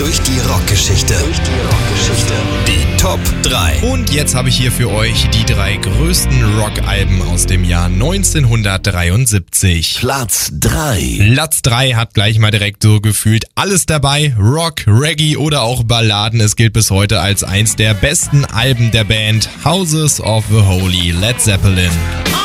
durch die Rockgeschichte. Die Top 3. Und jetzt habe ich hier für euch die 3 größten Rockalben aus dem Jahr 1973. Platz 3. Platz 3 hat gleich mal direkt so gefühlt alles dabei. Rock, Reggae oder auch Balladen. Es gilt bis heute als eins der besten Alben der Band Houses of the Holy, Led Zeppelin.